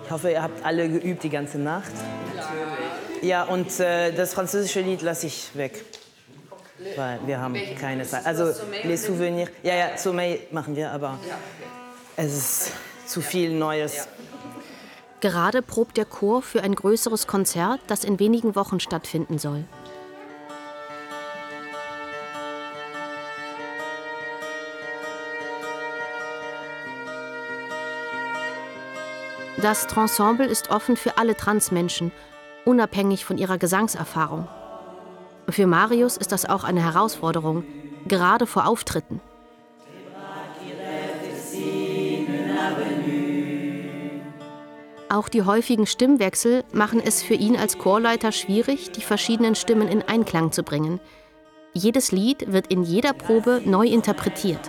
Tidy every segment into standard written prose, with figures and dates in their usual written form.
Ich hoffe, ihr habt alle geübt die ganze Nacht. Ja, und das französische Lied lasse ich weg. Weil wir haben keine Zeit. Also, les souvenirs. Ja, Sommeil machen wir, aber es ist zu viel Neues. Gerade probt der Chor für ein größeres Konzert, das in wenigen Wochen stattfinden soll. Das Trensemble ist offen für alle Transmenschen, unabhängig von ihrer Gesangserfahrung. Für Marius ist das auch eine Herausforderung, gerade vor Auftritten. Auch die häufigen Stimmwechsel machen es für ihn als Chorleiter schwierig, die verschiedenen Stimmen in Einklang zu bringen. Jedes Lied wird in jeder Probe neu interpretiert.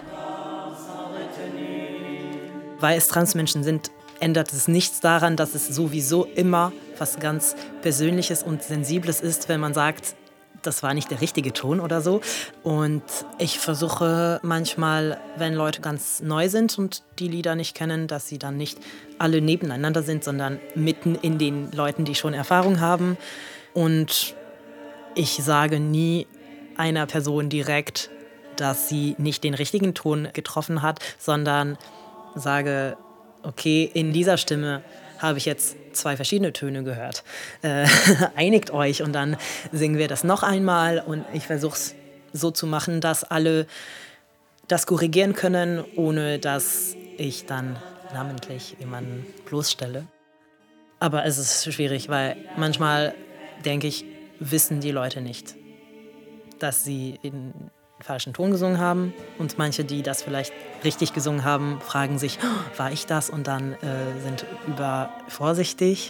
Weil es Transmenschen sind, ändert es nichts daran, dass es sowieso immer was ganz Persönliches und Sensibles ist, wenn man sagt, das war nicht der richtige Ton oder so. Und ich versuche manchmal, wenn Leute ganz neu sind und die Lieder nicht kennen, dass sie dann nicht alle nebeneinander sind, sondern mitten in den Leuten, die schon Erfahrung haben. Und ich sage nie einer Person direkt, dass sie nicht den richtigen Ton getroffen hat, sondern sage, okay, in dieser Stimme habe ich jetzt 2 verschiedene Töne gehört. Einigt euch und dann singen wir das noch einmal. Und ich versuche es so zu machen, dass alle das korrigieren können, ohne dass ich dann namentlich jemanden bloßstelle. Aber es ist schwierig, weil manchmal, denke ich, wissen die Leute nicht, dass sie den falschen Ton gesungen haben. Und manche, die das vielleicht richtig gesungen haben, fragen sich, oh, war ich das? Und dann sind übervorsichtig.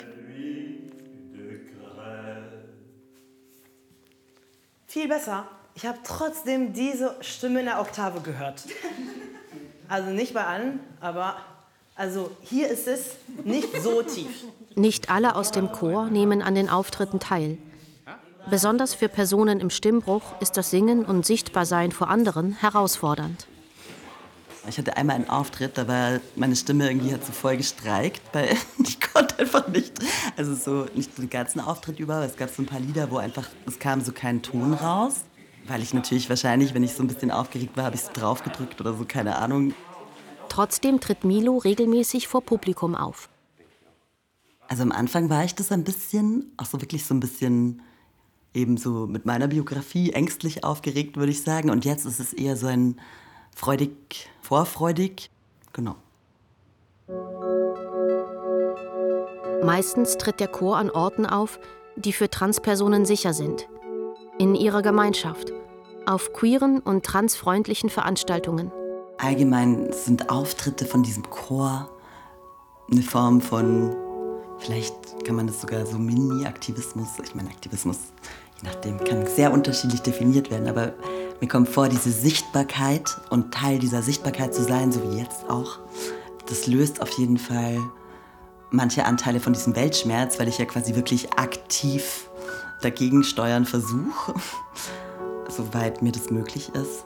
Viel besser. Ich habe trotzdem diese Stimme in der Oktave gehört. Also nicht bei allen, aber also hier ist es nicht so tief. Nicht alle aus dem Chor nehmen an den Auftritten teil. Besonders für Personen im Stimmbruch ist das Singen und Sichtbarsein vor anderen herausfordernd. Ich hatte einmal einen Auftritt, da war meine Stimme irgendwie hat so voll gestreikt, weil ich konnte einfach nicht, also so nicht den ganzen Auftritt über, aber es gab so ein paar Lieder, wo einfach, es kam so kein Ton raus, weil ich natürlich wahrscheinlich, wenn ich so ein bisschen aufgeregt war, habe ich so drauf gedrückt oder so, keine Ahnung. Trotzdem tritt Milo regelmäßig vor Publikum auf. Also am Anfang war ich das ein bisschen, auch so wirklich so ein bisschen eben so mit meiner Biografie ängstlich aufgeregt, würde ich sagen. Und jetzt ist es eher so ein vorfreudig, genau. Meistens tritt der Chor an Orten auf, die für Transpersonen sicher sind. In ihrer Gemeinschaft, auf queeren und transfreundlichen Veranstaltungen. Allgemein sind Auftritte von diesem Chor eine Form von, vielleicht kann man das sogar so Mini-Aktivismus, ich meine Aktivismus, je nachdem, kann sehr unterschiedlich definiert werden, aber mir kommt vor, diese Sichtbarkeit und Teil dieser Sichtbarkeit zu sein, so wie jetzt auch, das löst auf jeden Fall manche Anteile von diesem Weltschmerz, weil ich ja quasi wirklich aktiv dagegen steuern versuche, soweit mir das möglich ist.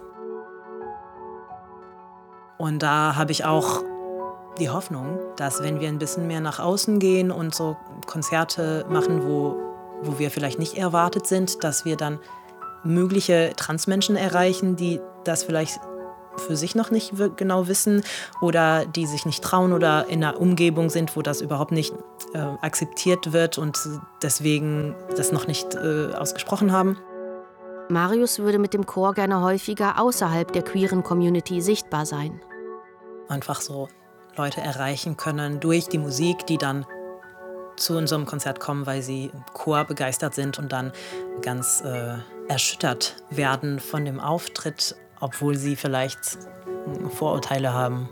Und da habe ich auch die Hoffnung, dass wenn wir ein bisschen mehr nach außen gehen und so Konzerte machen, wo wir vielleicht nicht erwartet sind, dass wir dann mögliche Transmenschen erreichen, die das vielleicht für sich noch nicht genau wissen oder die sich nicht trauen oder in einer Umgebung sind, wo das überhaupt nicht akzeptiert wird und deswegen das noch nicht ausgesprochen haben. Marius würde mit dem Chor gerne häufiger außerhalb der queeren Community sichtbar sein. Einfach so Leute erreichen können durch die Musik, die dann zu unserem Konzert kommen, weil sie im Chor begeistert sind und dann ganz erschüttert werden von dem Auftritt, obwohl sie vielleicht Vorurteile haben.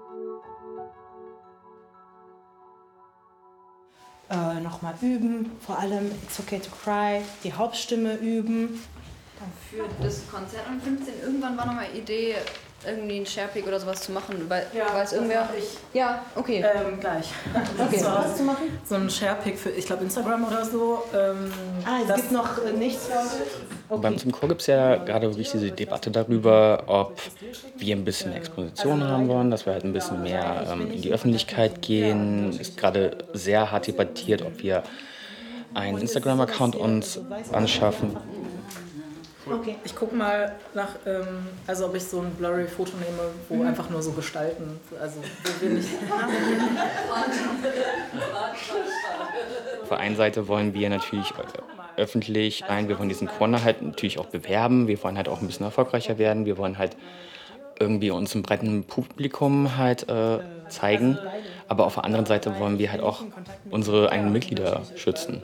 Nochmal üben, vor allem It's Okay to Cry, die Hauptstimme üben. Für das Konzert am 15. irgendwann war noch mal Idee, irgendwie einen Sharepick oder sowas zu machen, weil Ja, es irgendwer... das mach ich. Ja, okay. Gleich. Okay, war was zu machen? So ein Sharepick für, ich glaube, Instagram oder so. Es gibt noch nichts. Bei uns im Chor gibt es ja gerade wirklich diese Debatte darüber, ob wir ein bisschen Exposition haben wollen, dass wir halt ein bisschen mehr in die Öffentlichkeit gehen. Es ist gerade sehr hart debattiert, ob wir einen Instagram-Account uns anschaffen. Okay. Ich gucke mal nach, also ob ich so ein blurry Foto nehme, wo einfach nur so gestalten, also wo wir nicht... Auf der einen Seite wollen wir natürlich öffentlich sein, wir wollen diesen Corner halt natürlich auch bewerben, wir wollen halt auch ein bisschen erfolgreicher werden, wir wollen halt irgendwie uns im breiten Publikum halt zeigen, aber auf der anderen Seite wollen wir halt auch unsere eigenen Mitglieder schützen.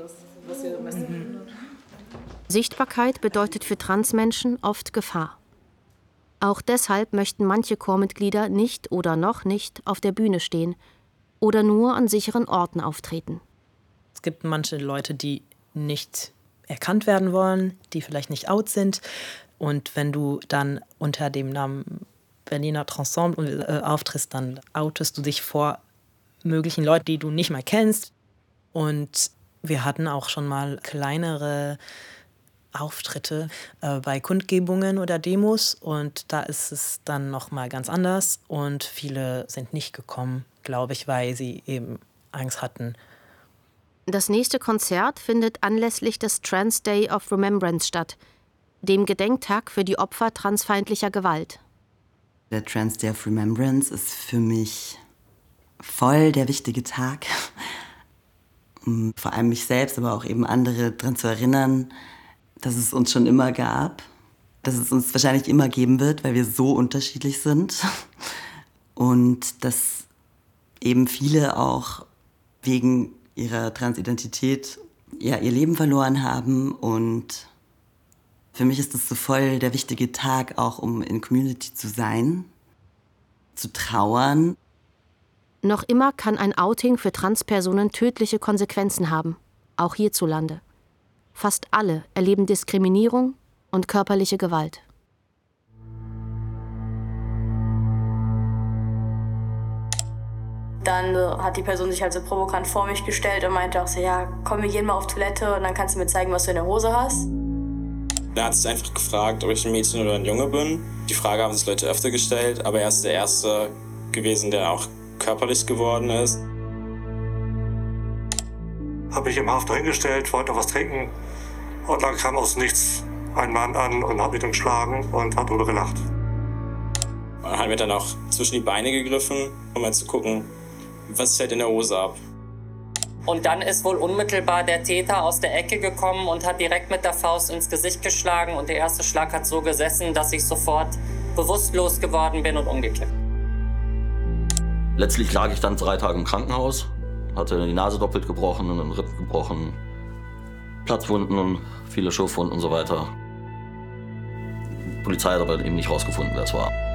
Sichtbarkeit bedeutet für Transmenschen oft Gefahr. Auch deshalb möchten manche Chormitglieder nicht oder noch nicht auf der Bühne stehen oder nur an sicheren Orten auftreten. Es gibt manche Leute, die nicht erkannt werden wollen, die vielleicht nicht out sind. Und wenn du dann unter dem Namen Berliner Transensemble auftrittst, dann outest du dich vor möglichen Leuten, die du nicht mal kennst. Und wir hatten auch schon mal kleinere Auftritte bei Kundgebungen oder Demos. Und da ist es dann noch mal ganz anders. Und viele sind nicht gekommen, glaube ich, weil sie eben Angst hatten. Das nächste Konzert findet anlässlich des Trans Day of Remembrance statt, dem Gedenktag für die Opfer transfeindlicher Gewalt. Der Trans Day of Remembrance ist für mich voll der wichtige Tag, um vor allem mich selbst, aber auch eben andere daran zu erinnern, dass es uns schon immer gab, dass es uns wahrscheinlich immer geben wird, weil wir so unterschiedlich sind und dass eben viele auch wegen ihrer Transidentität ihr Leben verloren haben. Und für mich ist das so voll der wichtige Tag, auch um in Community zu sein, zu trauern. Noch immer kann ein Outing für Transpersonen tödliche Konsequenzen haben, auch hierzulande. Fast alle erleben Diskriminierung und körperliche Gewalt. Dann hat die Person sich halt so provokant vor mich gestellt und meinte auch so, ja, komm, wir gehen mal auf Toilette und dann kannst du mir zeigen, was du in der Hose hast. Er hat sich einfach gefragt, ob ich ein Mädchen oder ein Junge bin. Die Frage haben sich Leute öfter gestellt, aber er ist der Erste gewesen, der auch körperlich geworden ist. Habe mich im Hafen hingestellt, wollte noch was trinken und dann kam aus nichts ein Mann an und hat mich dann geschlagen und hat darüber gelacht. Und hat mir dann auch zwischen die Beine gegriffen, um mal zu gucken, was fällt in der Hose ab. Und dann ist wohl unmittelbar der Täter aus der Ecke gekommen und hat direkt mit der Faust ins Gesicht geschlagen. Und der erste Schlag hat so gesessen, dass ich sofort bewusstlos geworden bin und umgekippt. Letztlich lag ich dann 3 Tage im Krankenhaus, hatte die Nase doppelt gebrochen, einen Rippen gebrochen, Platzwunden, viele Schürfwunden und so weiter. Die Polizei hat aber eben nicht rausgefunden, wer es war.